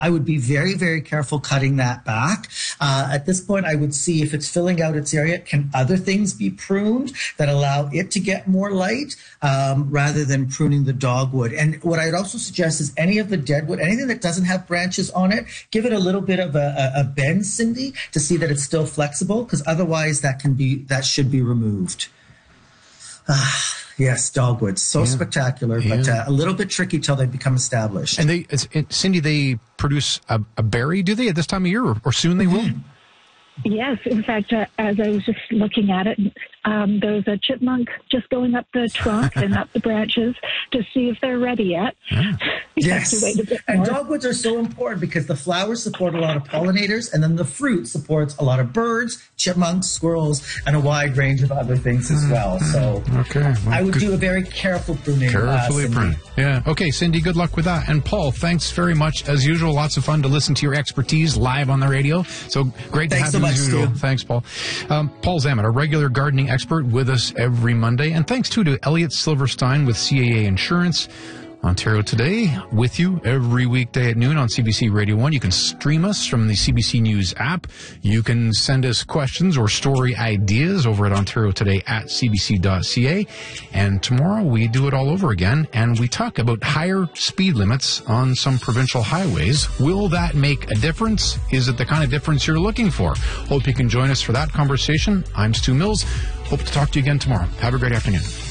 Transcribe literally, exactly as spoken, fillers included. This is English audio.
I would be very, very careful cutting that back. Uh, at this point, I would see if it's filling out its area, can other things be pruned that allow it to get more light um, rather than pruning the dogwood. And what I'd also suggest is any of the deadwood, anything that doesn't have branches on it, give it a little bit of a, a, a bend, Cindy, to see that it's still flexible, because otherwise that can be that should be removed. Ah. Yes, dogwood. So yeah. spectacular, yeah. but uh, a little bit tricky till they become established. And they, it's, it, Cindy, they produce a, a berry, do they, at this time of year, or, or soon they will? Yes. In fact, uh, as I was just looking at it, um, there's a chipmunk just going up the trunk and up the branches to see if they're ready yet. Yeah. Yes. And dogwoods are so important because the flowers support a lot of pollinators, and then the fruit supports a lot of birds, chipmunks, squirrels, and a wide range of other things as well. So okay. Well, I would good. do a very careful pruning. Carefully uh, prune. Yeah. Okay, Cindy, good luck with that. And Paul, thanks very much. As usual, lots of fun to listen to your expertise live on the radio. So great to thanks have so you much, as usual. Stu. Thanks, Paul. Um, Paul Zammit, a regular gardening expert with us every Monday. And thanks, too, to Elliot Silverstein with C A A Insurance. Ontario Today, with you every weekday at noon on C B C Radio one. You can stream us from the C B C News app. You can send us questions or story ideas over at Ontario Today at c b c dot c a. And tomorrow we do it all over again, and we talk about higher speed limits on some provincial highways. Will that make a difference? Is it the kind of difference you're looking for? Hope you can join us for that conversation. I'm Stu Mills. Hope to talk to you again tomorrow. Have a great afternoon.